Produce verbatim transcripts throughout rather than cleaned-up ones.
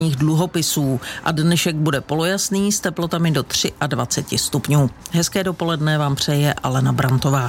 dluhopisů a dnešek bude polojasný s teplotami do dvacet tři stupňů. Hezké dopoledne vám přeje Alena Brantová.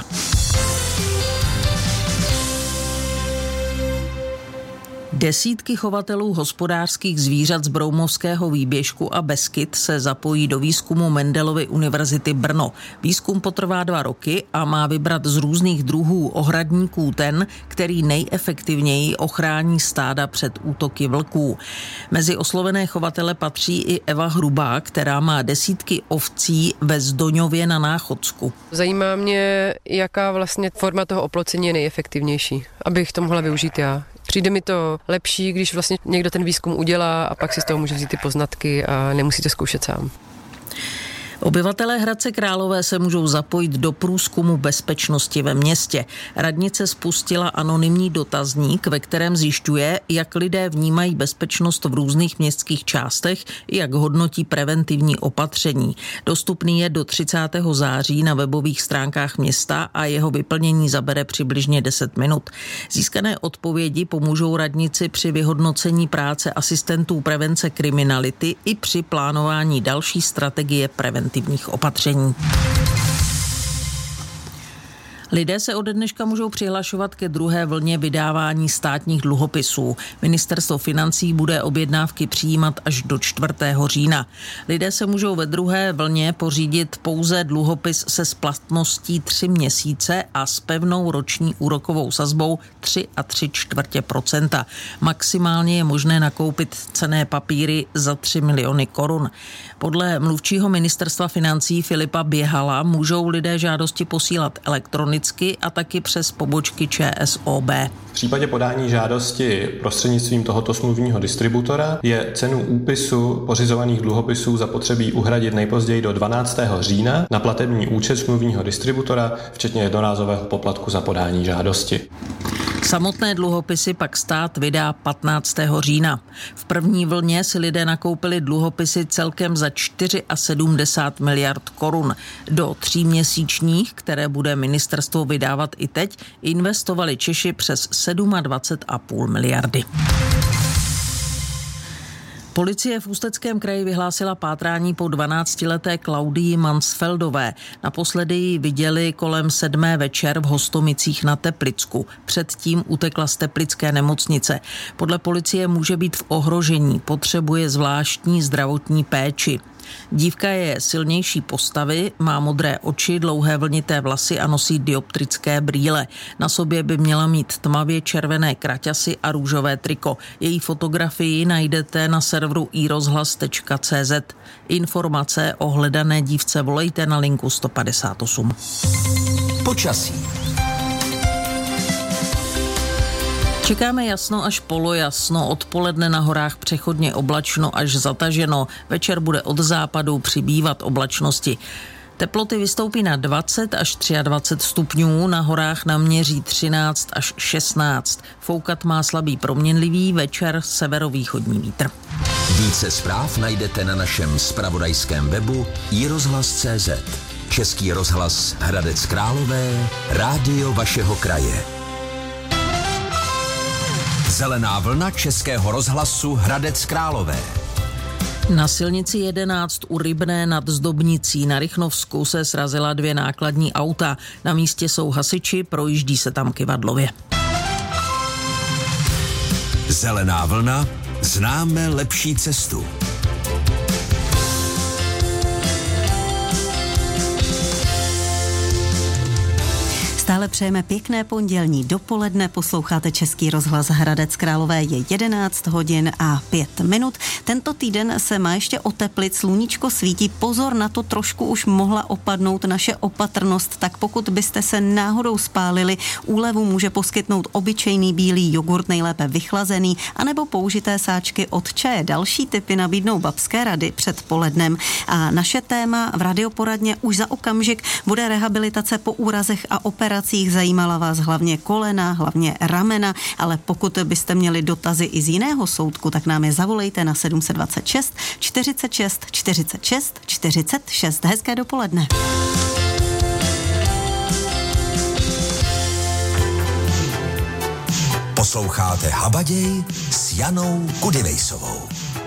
Desítky chovatelů hospodářských zvířat z Broumovského výběžku a Beskyd se zapojí do výzkumu Mendelovy univerzity Brno. Výzkum potrvá dva roky a má vybrat z různých druhů ohradníků ten, který nejefektivněji ochrání stáda před útoky vlků. Mezi oslovené chovatele patří i Eva Hrubá, která má desítky ovcí ve Zdoňově na Náchodsku. Zajímá mě, jaká vlastně forma toho oplocení je nejefektivnější, abych to mohla využít já. Přijde mi to lepší, když vlastně někdo ten výzkum udělá a pak si z toho může vzít ty poznatky a nemusíte zkoušet sám. Obyvatelé Hradce Králové se můžou zapojit do průzkumu bezpečnosti ve městě. Radnice spustila anonymní dotazník, ve kterém zjišťuje, jak lidé vnímají bezpečnost v různých městských částech i jak hodnotí preventivní opatření. Dostupný je do třicátého září na webových stránkách města a jeho vyplnění zabere přibližně deset minut. Získané odpovědi pomůžou radnici při vyhodnocení práce asistentů prevence kriminality i při plánování další strategie preventivní opatření. Lidé se ode dneška můžou přihlašovat ke druhé vlně vydávání státních dluhopisů. Ministerstvo financí bude objednávky přijímat až do čtvrtého října. Lidé se můžou ve druhé vlně pořídit pouze dluhopis se splatností tři měsíce a s pevnou roční úrokovou sazbou tři a tři čtvrtě procenta. Maximálně je možné nakoupit cenné papíry za tři miliony korun. Podle mluvčího ministerstva financí Filipa Běhala můžou lidé žádosti posílat elektronicky a taky přes pobočky ČSOB. V případě podání žádosti prostřednictvím tohoto smluvního distributora je cenu úpisu pořizovaných dluhopisů zapotřebí uhradit nejpozději do dvanáctého října na platební účet smluvního distributora, včetně jednorázového poplatku za podání žádosti. Samotné dluhopisy pak stát vydá patnáctého října. V první vlně si lidé nakoupili dluhopisy celkem za sedmdesát čtyři miliard korun. Do tříměsíčních, které bude ministerstvo vydávat i teď, investovali Češi přes dvacet sedm a půl miliardy. Policie v Ústeckém kraji vyhlásila pátrání po dvanáctileté Klaudii Mansfeldové. Naposledy ji viděli kolem sedmé večer v Hostomicích na Teplicku. Předtím utekla z teplické nemocnice. Podle policie může být v ohrožení, potřebuje zvláštní zdravotní péči. Dívka je silnější postavy, má modré oči, dlouhé vlnité vlasy a nosí dioptrické brýle. Na sobě by měla mít tmavě červené kraťasy a růžové triko. Její fotografii najdete na serveru i rozhlas tečka cé zet. Informace o hledané dívce volejte na linku sto padesát osm. Počasí. Čekáme jasno až polojasno, odpoledne na horách přechodně oblačno až zataženo. Večer bude od západu přibývat oblačnosti. Teploty vystoupí na dvacet až dvacet tři stupňů, na horách naměří třináct až šestnáct. Foukat má slabý proměnlivý, večer severovýchodní vítr. Více zpráv najdete na našem zpravodajském webu i rozhlas tečka cé zet. Český rozhlas Hradec Králové, rádio vašeho kraje. Zelená vlna Českého rozhlasu Hradec Králové. Na silnici jedenáct u Rybné nad Zdobnicí na Rychnovsku se srazila dvě nákladní auta. Na místě jsou hasiči, projíždí se tam kyvadlově. Zelená vlna, známe lepší cestu. Stále přejeme pěkné pondělní dopoledne, posloucháte Český rozhlas Hradec Králové, je jedenáct hodin a pět minut. Tento týden se má ještě oteplit, sluníčko svítí, pozor na to, trošku už mohla opadnout naše opatrnost, tak pokud byste se náhodou spálili, úlevu může poskytnout obyčejný bílý jogurt, nejlépe vychlazený, anebo použité sáčky od čaje. Další tipy nabídnou babské rady před polednem. A naše téma v radioporadně už za okamžik bude rehabilitace po úrazech a operacích. Zajímala vás hlavně kolena, hlavně ramena, ale pokud byste měli dotazy i z jiného soudku, tak nám je zavolejte na sedm set dvacet šest čtyřicet šest čtyřicet šest čtyřicet šest. Hezké dopoledne. Posloucháte Habaděj s Janou Kudivejsovou.